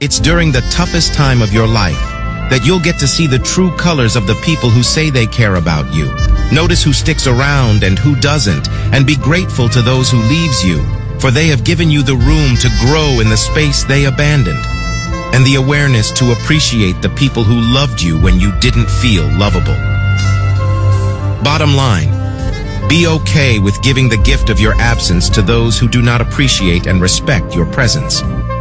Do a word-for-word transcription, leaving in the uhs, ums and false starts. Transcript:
It's during the toughest time of your life that you'll get to see the true colors of the people who say they care about you. Notice who sticks around and who doesn't, and be grateful to those who leaves you, for they have given you the room to grow in the space they abandoned, and the awareness to appreciate the people who loved you when you didn't feel lovable. Bottom line, be okay with giving the gift of your absence to those who do not appreciate and respect your presence.